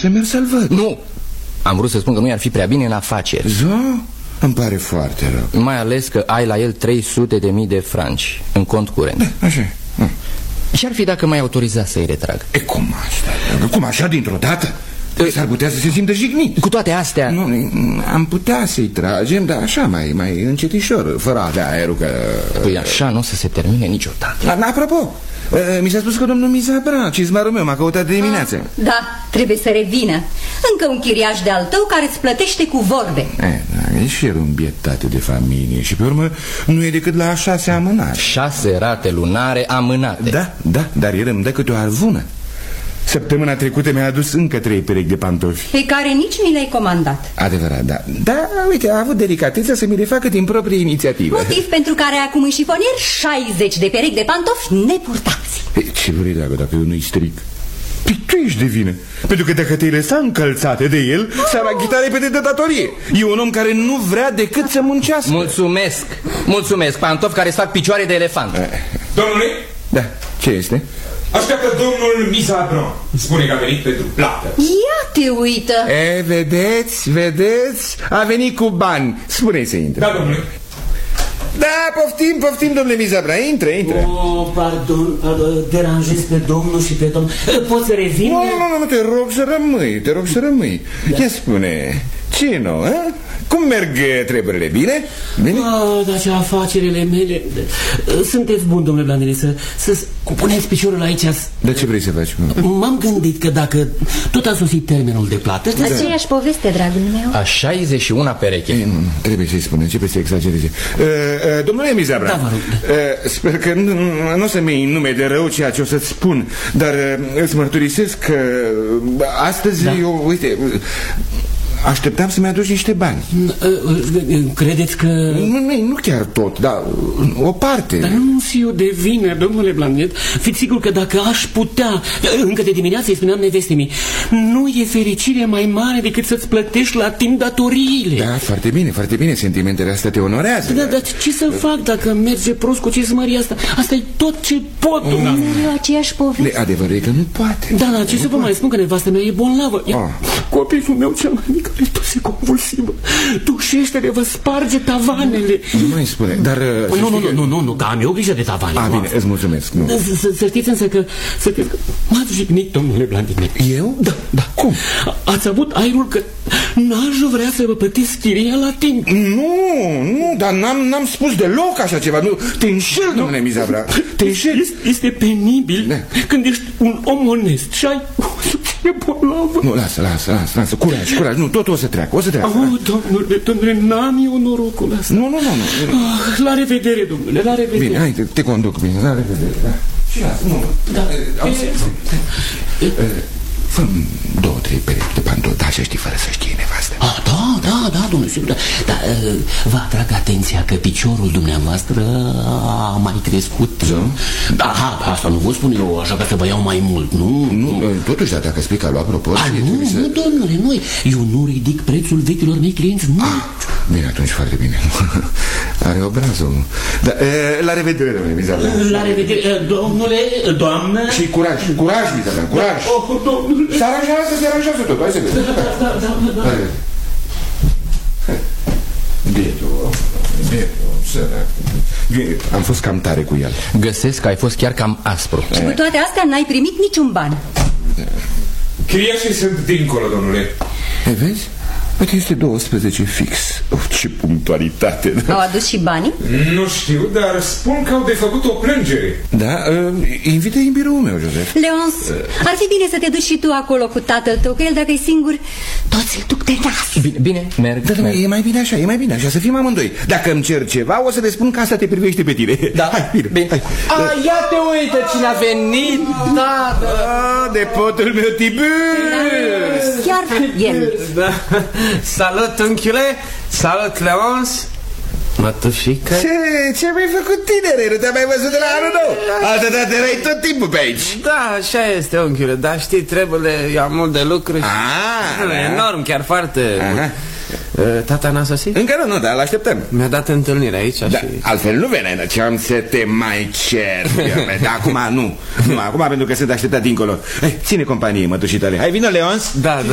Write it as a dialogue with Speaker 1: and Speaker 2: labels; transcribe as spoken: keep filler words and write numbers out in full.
Speaker 1: să merg să-l văd.
Speaker 2: Nu, am vrut să spun că nu i-ar fi prea bine în afaceri.
Speaker 1: Zo? Îmi pare foarte rău.
Speaker 2: Mai ales că ai la el trei sute de mii de franci în cont curent.
Speaker 1: Da, așa. Hm.
Speaker 2: Ce-ar fi dacă m-ai autorizat să-i retrag?
Speaker 1: E cum asta? Cum așa dintr-o dată? S-ar putea să se simtă jignit.
Speaker 2: Cu toate astea...
Speaker 1: Nu, am putea să-i tragem, dar așa, mai, mai încetișor, fără a avea aerul că...
Speaker 2: Păi așa nu o să se termine niciodată.
Speaker 1: Apropo, mi s-a spus că domnul Mizabra, cizmarul meu, m-a căutat de dimineață.
Speaker 3: Da, trebuie să revină. Încă un chiriaș de-al tău care îți plătește cu vorbe.
Speaker 1: E, da, e și el un bietate de familie și pe urmă nu e decât la șase amânate.
Speaker 2: Șase rate lunare amânate.
Speaker 1: Da, da, dar el îmi dă câte o arvună. Săptămâna trecută mi-a adus încă trei perechi de pantofi,
Speaker 3: pe care nici mi le-ai comandat.
Speaker 1: Adevărat, da. Da, uite, a avut delicatețea să mi le facă din proprie inițiativă.
Speaker 3: Motiv pentru care acum în șifonier șaizeci de perechi de pantofi nepurtați.
Speaker 1: Păi, ce vrei, dragă, dacă eu nu-i stric? Păi tu ești de vină. Pentru că dacă te-ai lăsa încălțate de el, s-ar achita repede de datorie. E un om care nu vrea decât să muncească.
Speaker 2: Mulțumesc, mulțumesc, pantofi care fac picioare de elefant.
Speaker 4: Domnule?
Speaker 1: Da, ce este?
Speaker 4: Așteaptă domnul Mizabran. Spune că a venit pentru plată.
Speaker 3: Ia te uită.
Speaker 1: E, vedeți, vedeți? A venit cu bani. Spune-i să intre.
Speaker 4: Da, domnule.
Speaker 1: Da, poftim, poftim, domnule Mizabra. Intră, intră.
Speaker 5: Oh, pardon, deranjez pe domnul și pe domnul. Pot să revin?
Speaker 1: Nu, nu, nu, te rog să rămâi, te rog să rămâi. Da. Ia spune, ce nou, a? Cum merg treburile, bine? Bine?
Speaker 5: Ah, dar ce afacerile mele. Sunteți bun, domnule Blandine, să, să puneți piciorul aici.
Speaker 1: Dar ce vrei să faci?
Speaker 5: M-am gândit că dacă tot a sosit termenul de plată...
Speaker 3: Da. Aceeași poveste, dragul meu.
Speaker 2: A șaizeci și unu pereche.
Speaker 1: Ei, nu, nu, trebuie să-i spun, începe să exagereze. uh, uh, Domnule Mizabra,
Speaker 5: da, vă rog.
Speaker 1: uh, sper că nu, nu o să-mi iei nume de rău ceea ce o să-ți spun, dar uh, îți mărturisesc că uh, astăzi, da. eu, uite... Uh, așteptam să-mi aduci niște bani.
Speaker 5: Credeți că...
Speaker 1: Nu, nu, nu chiar tot, dar o parte.
Speaker 5: Dar nu sunt eu de vină, domnule Blandet. Fiți sigur că dacă aș putea... Încă de dimineață îi spuneam neveste mi, nu e fericire mai mare decât să-ți plătești la timp datoriile.
Speaker 1: Da, foarte bine, foarte bine. Sentimentele astea te onorează.
Speaker 5: Da, dar ce să fac dacă merge prost cu cizmăria asta? Asta e tot ce pot.
Speaker 3: Nu e aceeași poveste.
Speaker 1: Adevărul e că nu poate.
Speaker 5: Da, dar ce să vă mai spun, că nevastă mea e bolnavă. Copilul meu cel mai mic are tose convulsivă. Dușește-le, vă sparge tavanele.
Speaker 1: Nu mai spune, dar...
Speaker 5: Nu, nu, nu, nu, nu, că am eu grijă de tavane.
Speaker 1: A, bine, îți mulțumesc.
Speaker 5: Să știți însă că m-ați jignit, domnule Blandine.
Speaker 1: Eu?
Speaker 5: Da, da.
Speaker 1: Cum?
Speaker 5: Ați avut aerul că n-aș vrea să vă plătesc chiria la timp.
Speaker 1: Nu, nu, dar n-am spus deloc așa ceva. Nu, te înșel, domnule Mizabra. Te înșel.
Speaker 5: Este penibil când ești un om onest și ai o soție bolnavă.
Speaker 1: Nu, lasă, lasă, lasă, lasă, curaj, curaj. Nu, totul o să treacă, o să treacă.
Speaker 5: Oh, domnule, domnule, n-am eu norocul ăsta.
Speaker 1: Nu, nu, nu, nu.
Speaker 5: Oh, la revedere, domnule, la revedere.
Speaker 1: Bine, hai, te, te conduc bine, la revedere, da. Și lasă, nu.
Speaker 5: Da.
Speaker 1: Fă-mi două, trei perechi de pantofi, da, așa știi, fără să știe nevastă.
Speaker 5: Ah, da, da, da, domnule, sigur, da. Dar vă atrag atenția că piciorul dumneavoastră a mai crescut. Da, da, asta nu vă spun eu, așa că să vă iau mai mult, nu?
Speaker 1: Nu, totuși, da, dacă spui că a luat proporție...
Speaker 5: A, nu,
Speaker 1: să...
Speaker 5: nu, domnule, nu, eu nu ridic prețul vechilor mei clienți, nu.
Speaker 1: Ah, bine, atunci foarte bine. Are obrazul. Da, e, la revedere, domnule Mizabra.
Speaker 5: La revedere, domnule, doamnă.
Speaker 1: Și curaj, curaj, Mizabra, curaj.
Speaker 5: Oh, domnule.
Speaker 1: Se aranjează, se aranjează tot, hai să vedem.
Speaker 5: Da, da, da, da, da.
Speaker 1: Bietul, bietul, sărac. Am fost cam tare cu el.
Speaker 2: Găsesc că ai fost chiar cam aspru.
Speaker 3: Și cu toate astea n-ai primit niciun ban.
Speaker 4: Chiriașii sunt dincolo, domnule.
Speaker 1: E, vezi? Uite, este douăsprezece fix. Oh, ce punctualitate, da?
Speaker 3: Au adus și banii?
Speaker 4: Nu știu, dar spun că au de făcut o plângere.
Speaker 1: Da? Uh, invite-i în biroul meu, Joseph.
Speaker 3: Leonce, uh. ar fi bine să te duci și tu acolo cu tatăl tău, că el dacă e singur, toți îl duc de nas.
Speaker 2: Bine, bine, merg,
Speaker 1: da,
Speaker 2: merg.
Speaker 1: E mai bine așa, e mai bine așa, să fim amândoi. Dacă îmi cer ceva, o să le spun că asta te privește pe tine.
Speaker 2: Da,
Speaker 1: hai, bine,
Speaker 2: bine.
Speaker 1: Hai.
Speaker 2: A, ia te uită cine a venit. Da, da.
Speaker 1: A, de potul meu Tibus.
Speaker 3: Chiar el.
Speaker 6: Da. Salut, unchiule! Salut, Leonce! Mătușică?
Speaker 1: Ce, ce mi-ai făcut, tinere? Nu te-am mai văzut de la anul nou? Altă dată erai tot timpul pe aici.
Speaker 6: Da, așa este, unchiule, dar știi, trebuie, eu am mult de lucru.
Speaker 1: Ah, da.
Speaker 6: Enorm, chiar foarte.
Speaker 1: Aha.
Speaker 6: Tata n-a sosit?
Speaker 1: Încă nu, nu, dar l-așteptăm.
Speaker 6: Mi-a dat întâlnire aici da, și...
Speaker 1: Altfel nu veneai, ce am să te mai cer. Dar acum nu, nu, acum pentru că sunt așteptat dincolo. Hai, ține companie, mătușii tale. Hai, vină, Leonce.
Speaker 6: Da, da.